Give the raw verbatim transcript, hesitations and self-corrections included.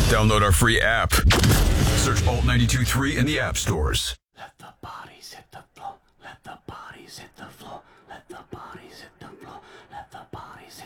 Download our free app. Search Alt ninety-two point three in the app stores. Let the bodies hit the floor. Let the bodies hit the floor. Let the bodies hit the floor.